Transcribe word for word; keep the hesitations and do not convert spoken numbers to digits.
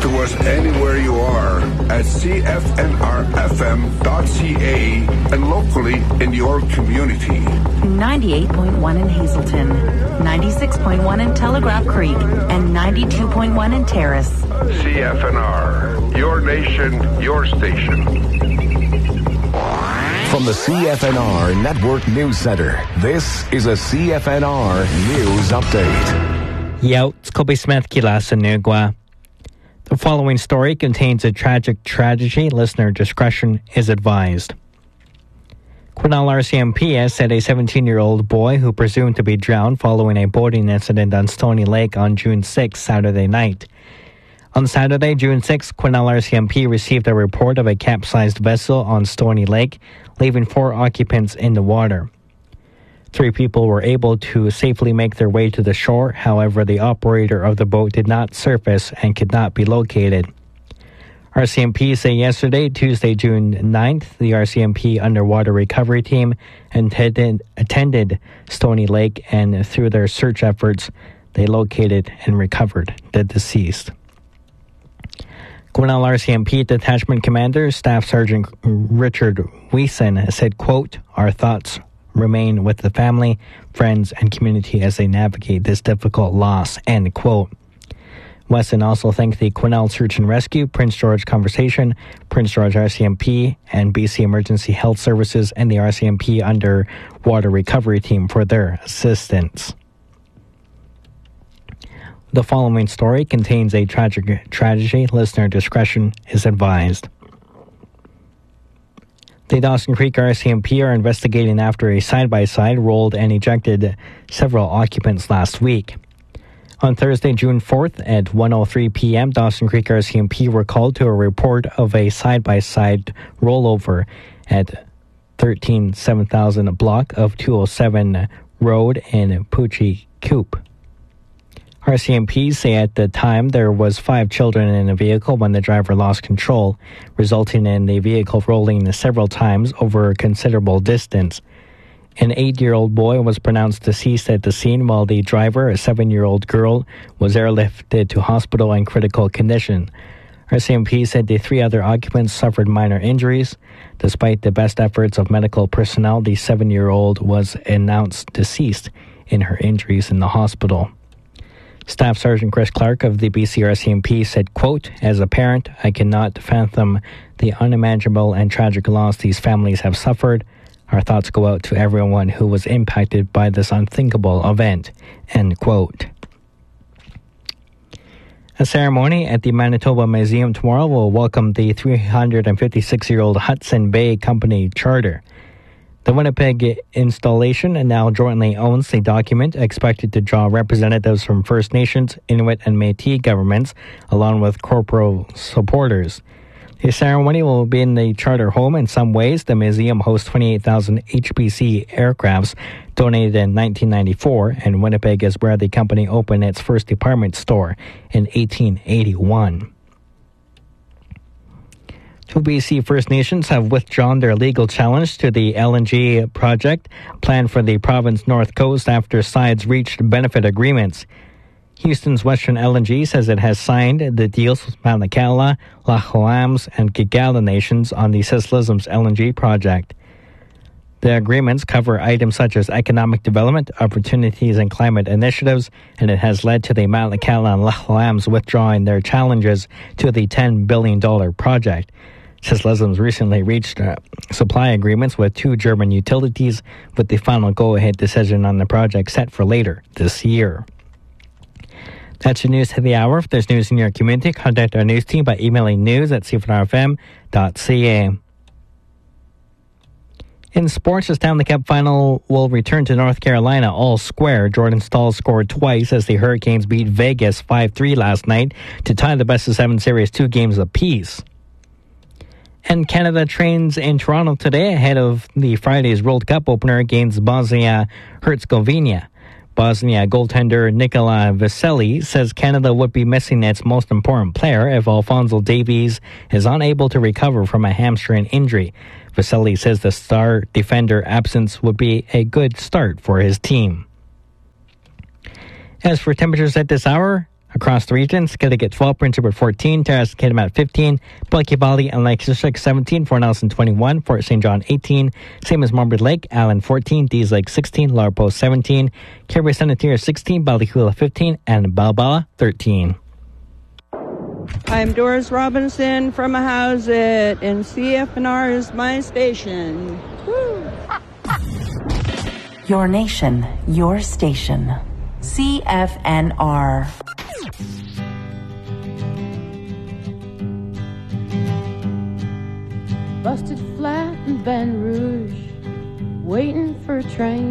to us anywhere you are at c f n r f m dot c a and locally in your community. ninety-eight point one in Hazelton, ninety-six point one in Telegraph Creek, and ninety-two point one in Terrace. C F N R, your nation, your station. From the C F N R Network News Center, this is a C F N R News Update. Yo, it's Kobe Smith kila sa Nugwa. The following story contains a tragic tragedy. Listener discretion is advised. Quesnel R C M P has said a seventeen-year-old boy who presumed to be drowned following a boating incident on Stony Lake on June sixth, Saturday night. On Saturday, June sixth, Quesnel R C M P received a report of a capsized vessel on Stony Lake, leaving four occupants in the water. Three people were able to safely make their way to the shore. However, the operator of the boat did not surface and could not be located. R C M P say yesterday, Tuesday, June ninth, the R C M P Underwater Recovery Team attended, attended Stony Lake, and through their search efforts, they located and recovered the deceased. Quesnel R C M P Detachment Commander, Staff Sergeant Richard Weeson said, quote, "Our thoughts remain with the family, friends, and community as they navigate this difficult loss," end quote. Wesson also thanked the Quesnel Search and Rescue, Prince George Conversation, Prince George R C M P, and B C Emergency Health Services and the R C M P Underwater Recovery Team for their assistance. The following story contains a tragic tragedy. Listener discretion is advised. The Dawson Creek R C M P are investigating after a side-by-side rolled and ejected several occupants last week. On Thursday, June fourth at one oh three p.m., Dawson Creek R C M P were called to a report of a side-by-side rollover at thirteen seven thousand block of two oh seven Road in Poochie Coop. R C M P say at the time there was five children in a vehicle when the driver lost control, resulting in the vehicle rolling several times over a considerable distance. An eight-year-old boy was pronounced deceased at the scene, while the driver, a seven-year-old girl, was airlifted to hospital in critical condition. R C M P said the three other occupants suffered minor injuries. Despite the best efforts of medical personnel, the seven-year-old was announced deceased in her injuries in the hospital. Staff Sergeant Chris Clark of the B C R C M P said, quote, "As a parent, I cannot fathom the unimaginable and tragic loss these families have suffered. Our thoughts go out to everyone who was impacted by this unthinkable event," end quote. A ceremony at the Manitoba Museum tomorrow will welcome the three hundred fifty-six-year-old Hudson Bay Company charter. The Winnipeg installation now jointly owns the document, expected to draw representatives from First Nations, Inuit, and Métis governments, along with corporate supporters. The ceremony will be in the charter home. In some ways, the museum hosts twenty-eight thousand H B C aircrafts donated in nineteen ninety-four, and Winnipeg is where the company opened its first department store in eighteen eighty-one. Two B C First Nations have withdrawn their legal challenge to the L N G project planned for the province's north coast after sides reached benefit agreements. Houston's Western L N G says it has signed the deals with Malakala, Lahoams, and Gigala nations on the Sislism's L N G project. The agreements cover items such as economic development, opportunities, and climate initiatives, and it has led to the Malakala and Lahoams withdrawing their challenges to the ten billion dollars project. Sislism's recently reached uh, supply agreements with two German utilities, with the final go-ahead decision on the project set for later this year. That's your news of the hour. If there's news in your community, contact our news team by emailing news at c f n r f m dot c a. In sports, the Stanley Cup final will return to North Carolina all square. Jordan Staal scored twice as the Hurricanes beat Vegas five three last night to tie the best of seven series two games apiece. And Canada trains in Toronto today ahead of the Friday's World Cup opener against Bosnia-Herzegovina. Bosnia goaltender Nikola Vesely says Canada would be missing its most important player if Alphonso Davies is unable to recover from a hamstring injury. Vesely says the star defender absence would be a good start for his team. As for temperatures at this hour, Across the region, Skidegate twelve, Prince Rupert fourteen, Terrace Kitimat fifteen, Bulky Valley and Lake District seventeen, Fort Nelson twenty-one, Fort Saint John eighteen, same as Mormon Lake, Allen fourteen, Dees Lake sixteen, Lower Post seventeen, Caribou Sanitaire sixteen, Ballyhula fifteen, and Balbala thirteen. I'm Doris Robinson from Ahousaht, and C F N R is my station. Woo. Your nation, your station. C F N R. Busted flat in Baton Rouge, waiting for a train.